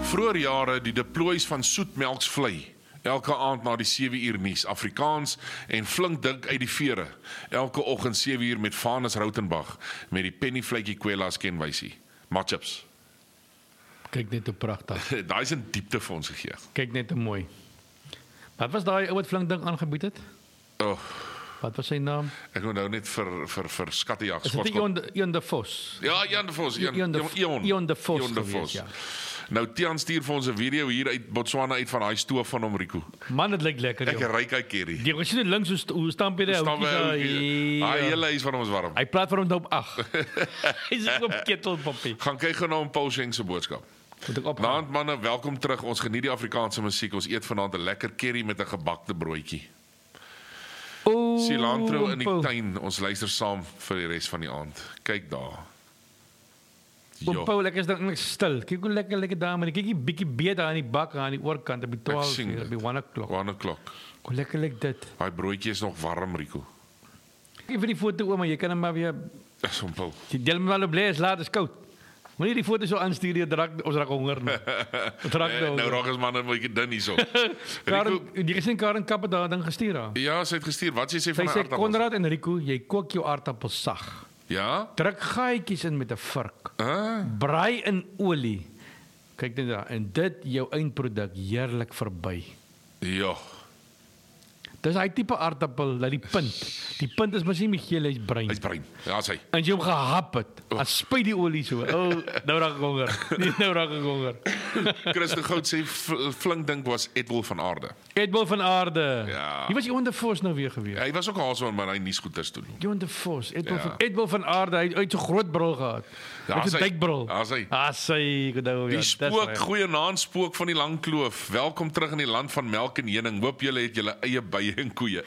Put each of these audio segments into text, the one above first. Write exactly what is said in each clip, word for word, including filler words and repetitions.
Vroeger jare die deploys van soetmelksvlei. Elke aand na die sewe uur nuus, Afrikaans en flink dink uit die vere. Elke oggend sewe uur met Vanus Rautenbach, met die pennyvletjie kwela kenwysie. Matchups. Kyk net hoe pragtig. Daai is 'n diepte vir ons gegee. Kyk net hoe mooi. Wat was daai ou wat flink ding aangebied het? Oh, Wat was sy naam? ek moet nou net vir vir vir skattejag Is dit Ion de, Ion de Vos? Ja, Ion de Vos, Ion, Ion de, Ion, Ion de Vos. Ion de gewees, Vos. Ja. Nou Tian stuur vir ons 'n video hier uit Botswana uit van daai stoof van hom Rico. Man, dit lyk lekker. Ek joh. ry kyk hierdie. Die sien links hoe, hoe stamp jy die Staan houtjies daar? Hy hier. hele huis van ons warm. Hy praat van hom op ag. Hy's op ketelpoppie. Gaan kyk gou na hom Paul Schenk se boodskap. Moet ek op. Naand manne, welkom terug. Ons geniet die Afrikaanse musiek. Ons eet vanaand 'n lekker curry met 'n gebakte broodjie. Oh, Cilantro in die Paul. tuin. Ons luister saam vir die res van die aand. Kyk daar. Oom Ja, Paul, ek is dan net stil. Kyk hoe lekker lekker daar, maar kyk jy bietjie beter aan die bak aan die oorkant op die twaalf sien uur, dit. op die one o'clock. one o'clock. Hoe lekker lyk dit? Daai broodjie is nog warm, Rico. Kyk vir die foto ouma, jy kan hom maar weer Dis hom Paul. die deel maar op blês laat is koud. Moenie die foto so aanstuur jy drak ons raak honger nou. Drak Nee, nou. nou raak ons manne 'n bietjie dun hierso. Karen, Rico, die gesien Karen Kappe daar ding gestuur haar. ja, sy het gestuur. Wat sê sy Sy van sê die aardappels? Konrad en Rico, jy kook jou aardappels sag. Ja? Druk gaatjies in met 'n vurk. Ah, Braai in olie. Kyk net daar en dit jou eindproduk heerlik verby. ja. Dis hy tipe aardappel, dat die punt. Die punt is mos nie meer geel, hy's bruin. Hy's bruin. Ja, sy. En jy hom gehap het, dan spuit die olie so. O, oh, nou raak ek honger. Nee, nou raak ek honger. Christen Goud sê fl- flink dink was Edwil van Aarde. Edwil van Aarde. Ja. Wie was Johan de Vos nou weer gewees? Hy was ook alsoon maar hy nuusgoeters toe. Johan de Vos, Edwil, Ja. van, Edwil van Aarde, hy het so groot bril gehad. Ja, Hy het 'n sy- duikbril. ja, sy. Ah, sy, ek onthou, ja, Die dis spook, reg. goeie naam spook van die lang kloof. Welkom terug in die land van melk en heuning. Hoop julle het julle eie bye en koeie.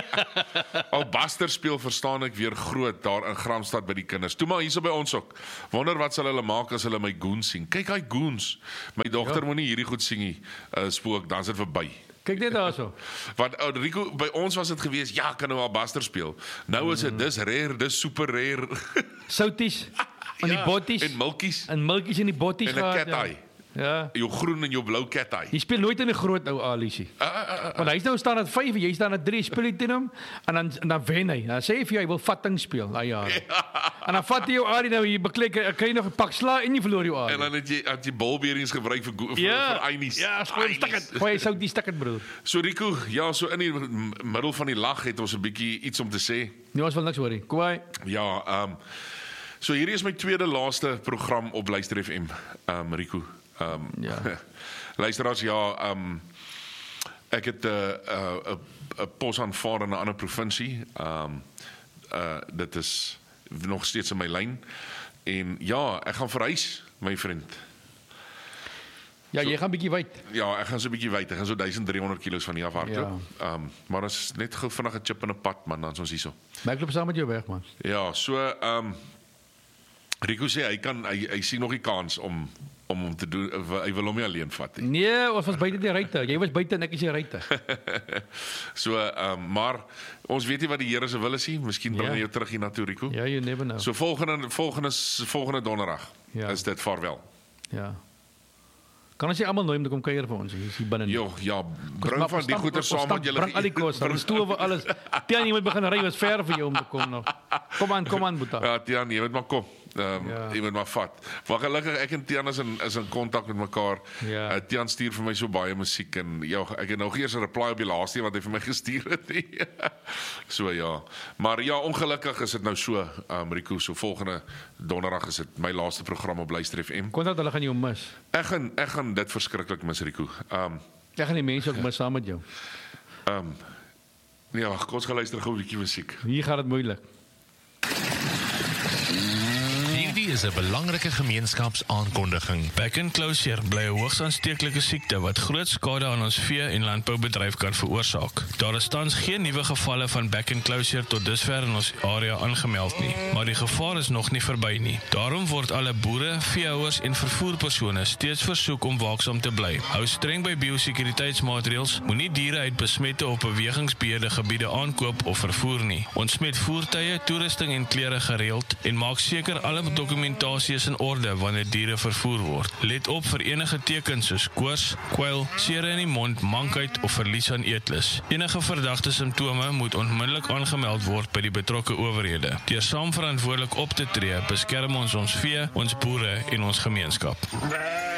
Al Buster speel verstaan ek weer groot daar in Gramstad by die kinders. Toe maar hierso by ons ook. Wonder wat sal hulle maak as hulle my goons sien. Kyk hy goons. My dogter ja. moenie hierdie goed sing nie. Uh, spook, dan is dit verby. Kyk net daarso. Want uh, Rico, by ons was dit gewees, ja, kan nou al Buster speel. Nou is dit dis rare, dis super rare. Souties en die botties En milkies en milkies in die botties en 'n gehad, cat ja. eye. Ja. Jou groen en jou blou cat eye. Jy speel nooit in 'n groot ou Alisie. Uh, uh, uh, uh. Want hy's nou staan aan vyf, jy staan aan drie, speel jy teen hom en dan en dan wen hy. Dan sê hy vir jou hy wil vatting speel. Ja, ja. En dan vat hy jou Ali nou hier beklek, kry jy nog 'n pak sla en jy verloor jou Ali. En dan het jy het jy balbeerings gebruik vir go- vir ja, vir einies. ja, skoon stik dit. Gooi jy sout die stik dit broer. So Rico, ja, so in die m- middel van die lag het ons 'n bietjie iets om te sê. Nee, ons wil niks hoor nie. Kom hy. Ja, ehm um, so hierdie is my tweede laaste program op Luister F M. Ehm um, Rico. Ehm um, Ja. Luisteraars, ja, ehm um, ek het 'n uh, 'n uh, 'n pos aanvaar in 'n ander provinsie. Ehm um, uh dit is nog steeds in my lyn. En ja, ek gaan verhuis, my vriend. Ja, jy gaan bietjie wyd. Ja, ek gaan so 'n bietjie wyd. Ek gaan so driedrie-honderd kilos van hier af hardloop. Ja. Ehm um, maar ons is net gou vinnig 'n chip in 'n pad man, dan is ons hierso. Maar ek loop saam met jou weg man. Ja, so ehm um, Rico sê hy kan hy, hy sien nog nie kans om om hom te doen. Hy wil hom nie alleen vat nie. Nee, ons was buite die ruimte. Jy was buite en ek is die ruimte. So ehm um, maar ons weet nie wat die Here se wil is nie. Miskien bring hy Ja. jou terug hier na toe, Rico. Ja, you never know. So volgende volgende volgende donderdag Ja. is dit vaarwel. Ja. Kan ons jy almal nooi om te kom kuier vir ons? Hier is hier binne. Jo, ja, bring Maar van ons die stamp- goeder ons saam stamp- wat julle bring al die kos, die stowe alles. Tian, jy moet begin ry, was ver vir jou om te kom nog. Kom aan, kom aan Boeta. Ja, Tian, jy moet maar kom. Ehm um, Ja. jy moet maar vat. Maar gelukkig ek en Tian is in is in kontak met mekaar. Ja. Uh, Tian stuur vir my so baie musiek en ja, ek het nog eers 'n reply op die laaste een wat hy vir my gestuur het nie. So ja. Maar ja, ongelukkig is dit nou so, ehm um, Rico, so volgende donderdag is dit my laaste program op Luister F M. Kon dat hulle gaan jou mis. Ek gaan ek gaan dit verskriklik mis, Rico. Ehm um, Ek gaan die mense ook mis saam met jou. ehm um, ja, kom ons gaan luister gou 'n bietjie musiek. Hier gaan dit moeilik. Hierdie is 'n belangrike gemeenskapsaankondiging. Back and closure bly 'n hoogs aansteeklike siekte wat groot skade aan ons vee- en landboubedryf kan veroorsaak. Daar is tans geen nuwe gevalle van back and closure tot dusver in ons area aangemeld nie, maar die gevaar is nog nie verby nie. Daarom word alle boere, veehouers en vervoerpersone steeds versoek om waaksaam te bly. Hou streng by biosekuriteitsmaatreëls, moenie diere uit besmette of bewegingsbeheerde gebiede aankoop of vervoer nie. Ontsmet voertuie, toerusting en klere gereeld en maak seker alle dokumente dokumentasie is in orde wanneer diere vervoer word. Let op vir enige tekens soos koors, kwyl, seere in die mond, mankheid of verlies aan eetlus. Enige verdagte simptome moet onmiddellik aangemeld word by die betrokke owerhede. Deur saam verantwoordelik op te tree, beskerm ons ons vee, ons boere en ons gemeenskap.